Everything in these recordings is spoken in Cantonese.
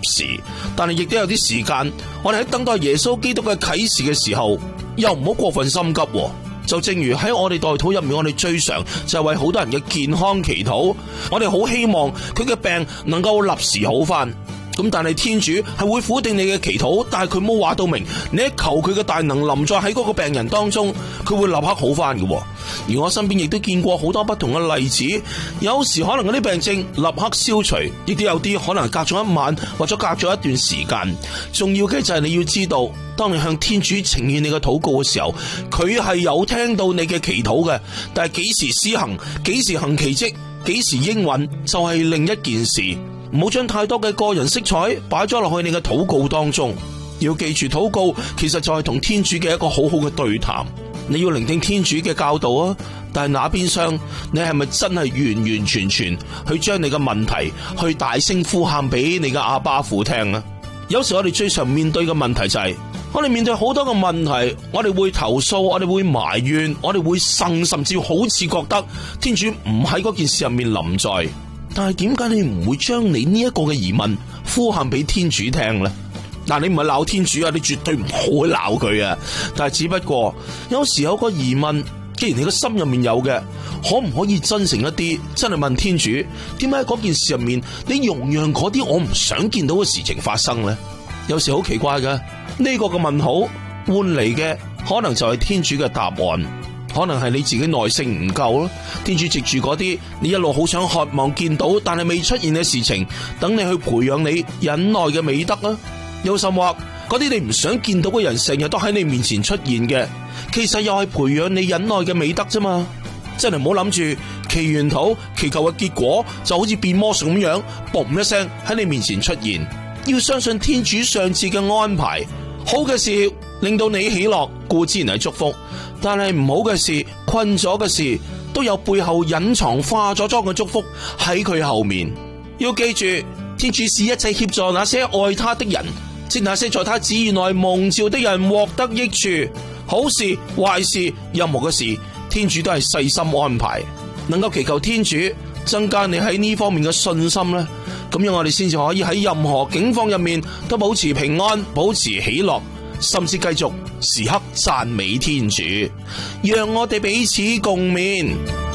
時，但係亦都有啲時間，我哋喺等待耶穌基督嘅啟示嘅時候，又唔好過分心急。就正如喺我哋代禱入面，我哋最常就係為好多人嘅健康祈禱，我哋好希望佢嘅病能夠立時好返。咁但係天主係會否定你嘅祈禱，但係佢冇話到明，你一求佢嘅大能臨在喺嗰個病人當中，佢會立刻好返嘅。而我身邊亦都見過好多不同嘅例子，有時可能嗰啲病症立刻消除，亦都有啲可能隔咗一晚或者隔咗一段時間。重要嘅就係你要知道，當你向天主呈現你嘅禱告嘅時候，佢係有聽到你嘅祈禱嘅，但係幾時施行、幾時行奇蹟、幾時應允，就係另一件事。唔好將太多嘅個人色彩擺咗落去你嘅禱告當中。要記住，禱告其實就係同天主嘅一個好好嘅對談。你要聆聽天主嘅教導啊，但係那邊廂你係咪真係完完全全去將你嘅問題去大聲呼喊俾你嘅阿爸父聽啊？有時我哋最常面對嘅問題就係，我哋面對好多嘅問題，我哋會投訴，我哋會埋怨，我哋會甚至好似覺得天主唔喺嗰件事入面臨在。但係點解你唔會將你呢一個嘅疑問呼喊俾天主聽呢？嗱，你唔係鬧天主啊，你絕對唔好鬧佢啊。但係只不過有時有個疑問，既然你個心入面有嘅，可唔可以真誠一啲，真係問天主，點解喺嗰件事入面你容讓嗰啲我唔想見到嘅事情發生呢？有時好奇怪嘅，呢個嘅問號換嚟嘅可能就係天主嘅答案。可能係你自己耐性唔夠咯，天主藉住嗰啲你一路好想渴望見到但係未出現嘅事情，等你去培養你忍耐嘅美德啦。有甚或嗰啲你唔想見到嘅人成日都喺你面前出現嘅，其實又係培養你忍耐嘅美德啫嘛。真係唔好諗住祈完禱祈求嘅結果就好似變魔術咁樣，嘣一聲喺你面前出現。要相信天主上次嘅安排，好嘅事令到你喜樂，固之然係祝福。但係唔好嘅事、困咗嘅事，都有背後隱藏化咗妝嘅祝福喺佢後面。要記住，天主是一切協助那些愛他的人，即那些在他旨意內蒙召的人獲得益處。好事、壞事、任何嘅事，天主都係細心安排。能夠祈求天主增加你喺呢方面嘅信心呢，咁樣我哋先至可以喺任何境況入面都保持平安、保持喜樂，甚至繼續時刻讚美天主，讓我哋彼此共勉。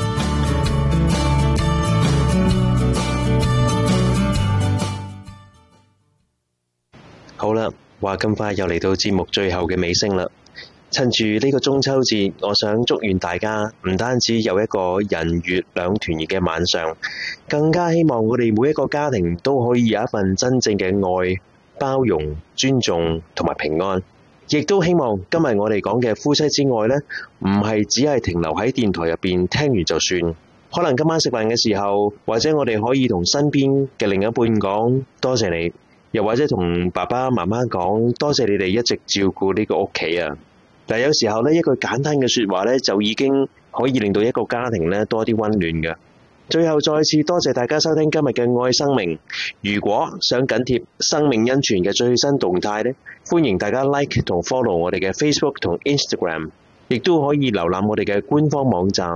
好啦，話咁快又嚟到節目最後嘅尾聲啦。趁住呢個中秋節，我想祝願大家唔單止有一個人月兩團圓嘅晚上，更加希望我哋每一個家庭都可以有一份真正嘅愛、包容、尊重同埋平安。亦都希望今日我哋講嘅夫妻之愛呢，唔係只係停留喺電台入邊聽完就算。可能今晚食飯嘅時候，或者我哋可以同身邊嘅另一半講多謝你，又或者同爸爸媽媽講多謝你哋一直照顧呢個屋企啊。但有時候呢，一句簡單嘅說話呢，就已經可以令到一個家庭呢多啲溫暖嘅。最後再次多謝大家收聽今日嘅愛生命。如果想緊貼生命恩泉嘅最新動態呢，歡迎大家 like 同 follow 我哋嘅 Facebook 同 Instagram， 亦都可以瀏覽我哋嘅官方網站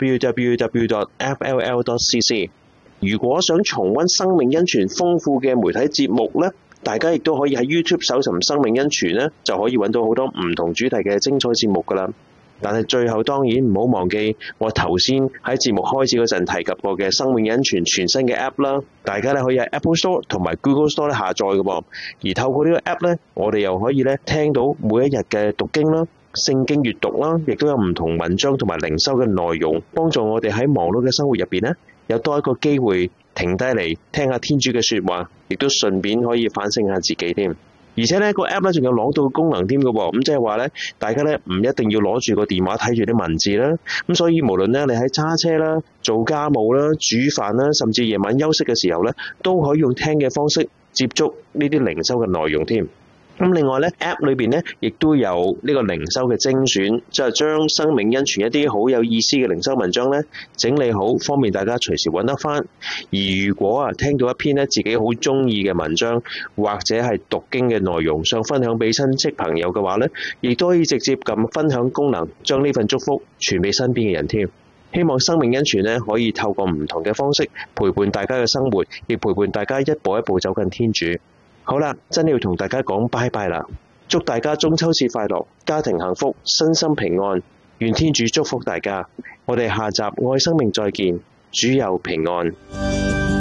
www.fll.cc。 如果想重溫生命恩泉豐富嘅媒體節目呢，大家亦都可以喺 YouTube 搜尋生命恩泉呢，就可以揾到好多唔同主題嘅精彩節目噶啦。但係最後當然唔好忘記我頭先喺節目開始嗰陣提及過嘅生命恩泉全新嘅 app 啦，大家咧可以喺 Apple Store 同埋 Google Store 咧下載嘅噃。而透過呢個 app 咧，我哋又可以咧聽到每一日嘅讀經啦、聖經閱讀啦，亦都有唔同文章同埋靈修嘅內容，幫助我哋喺忙碌嘅生活入邊咧，有多一個機會停低嚟聽下天主嘅說話，亦都順便可以反省下自己添。而且呢個 app 咧仲有朗讀功能添嘅喎，咁即係話咧，大家咧唔一定要攞住個電話睇住啲文字啦，咁所以無論咧你喺揸車啦、做家務啦、煮飯啦，甚至夜晚休息嘅時候咧，都可以用聽嘅方式接觸呢啲靈修嘅內容添。咁另外咧 App 裏邊咧亦都有呢個靈修嘅精選，即係將生命恩泉一啲好有意思嘅靈修文章咧整理好，方便大家隨時揾得翻。而如果聽到一篇咧自己好中意嘅文章，或者係讀經嘅內容，想分享俾親戚朋友嘅話咧，亦都可以直接撳分享功能，將呢份祝福傳俾身邊嘅人添。希望生命恩泉咧可以透過唔同嘅方式陪伴大家嘅生活，亦陪伴大家一步一步走近天主。 好啦，真係要同大家講拜拜啦！祝大家中秋節快樂，家庭幸福，身心平安，願天主祝福大家。我哋下集愛生命再見，主佑平安。